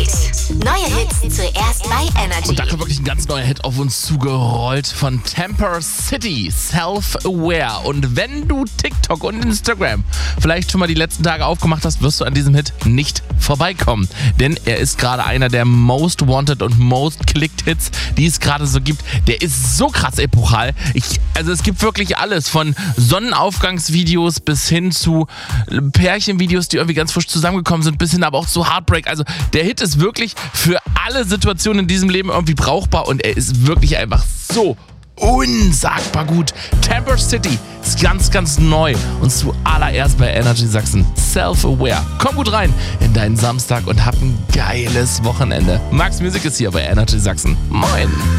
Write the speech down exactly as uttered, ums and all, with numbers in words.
Neue Hits zuerst bei Energy. Und da kommt wirklich ein ganz neuer Hit auf uns zugerollt von Temper City, Self-Aware. Und wenn du TikTok und Instagram vielleicht schon mal die letzten Tage aufgemacht hast, wirst du an diesem Hit nicht vorbeikommen. Denn er ist gerade einer der Most Wanted und Most Clicked Hits, die es gerade so gibt. Der ist so krass epochal. Ich, also es gibt wirklich alles, von Sonnenaufgangsvideos bis hin zu Pärchenvideos, die irgendwie ganz frisch zusammengekommen sind, bis hin aber auch zu Heartbreak. Also der Hit ist wirklich für alle Situationen in diesem Leben irgendwie brauchbar und er ist wirklich einfach so unsagbar gut. Temper City ist ganz, ganz neu und zuallererst bei Energy Sachsen. Self-Aware. Komm gut rein in deinen Samstag und hab ein geiles Wochenende. Max Music ist hier bei Energy Sachsen. Moin!